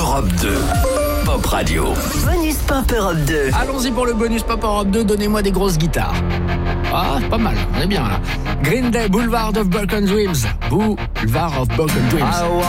Europe 2. Pop Radio. Bonus Pop Europe 2. Allons-y pour le bonus Pop Europe 2, donnez-moi des grosses guitares. Ah, pas mal, on est bien là. Green Day, Boulevard of Broken Dreams. Boulevard of Broken Dreams.